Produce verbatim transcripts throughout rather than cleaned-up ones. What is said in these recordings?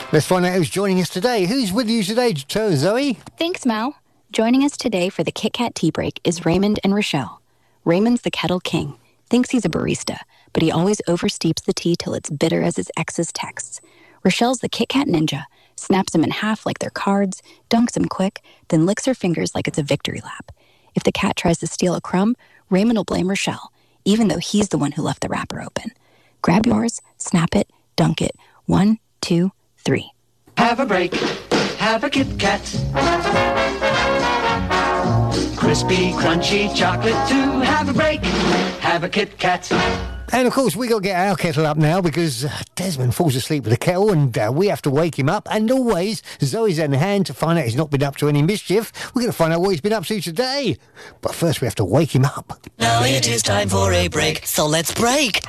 Let's find out who's joining us today. Who's with you today, Zoe? Thanks, Mal. Joining us today for the Kit Kat tea break is Raymond and Rochelle. Raymond's the kettle king. Thinks he's a barista, but he always oversteeps the tea till it's bitter as his ex's texts. Rochelle's the Kit Kat ninja. Snaps them in half like they're cards, dunks them quick, then licks her fingers like it's a victory lap. If the cat tries to steal a crumb, Raymond will blame Rochelle, even though he's the one who left the wrapper open. Grab yours, snap it, dunk it. One, two, three. Have a break, have a Kit Kat. Crispy, crunchy chocolate too. Have a break, have a Kit Kat. And, of course, we got to get our kettle up now because uh, Desmond falls asleep with the kettle and uh, we have to wake him up. And always, Zoe's in hand to find out he's not been up to any mischief. We're going to find out what he's been up to today. But first, we have to wake him up. Now it is time for a break, so let's break.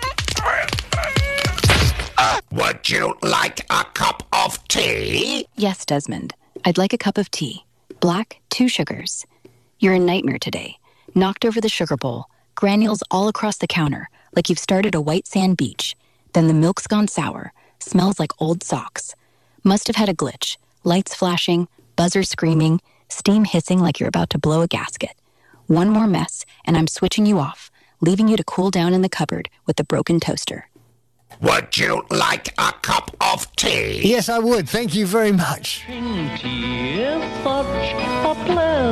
Uh, would you like a cup of tea? Yes, Desmond. I'd like a cup of tea. Black, two sugars. You're a nightmare today. Knocked over the sugar bowl. Granules all across the counter, like you've started a white sand beach. Then the milk's gone sour. Smells like old socks. Must have had a glitch. Lights flashing, buzzer screaming, steam hissing like you're about to blow a gasket. One more mess, and I'm switching you off, leaving you to cool down in the cupboard with the broken toaster. Would you like a cup of tea? Yes, I would. Thank you very much. Tea is such a pleasure.